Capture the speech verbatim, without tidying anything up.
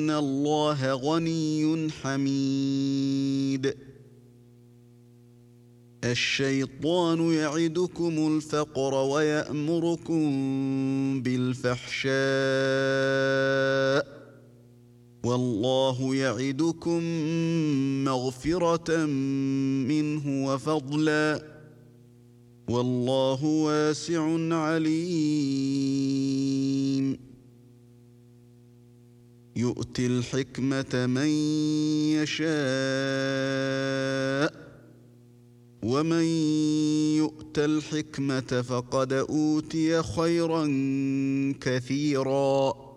إِنَّ اللَّهَ غَنِيٌّ حَمِيدٌ. الشَّيْطَانُ يَعِدُكُمُ الْفَقْرَ وَيَأْمُرُكُم بِالْفَحْشَاءِ وَاللَّهُ يَعِدُكُم مَّغْفِرَةً مِّنْهُ وَفَضْلًا وَاللَّهُ وَاسِعٌ عَلِيمٌ. يُؤْتِي الْحِكْمَةَ مَن يَشَاءُ وَمَن يُؤْتَ الْحِكْمَةَ فَقَدْ أُوتِيَ خَيْرًا كَثِيرًا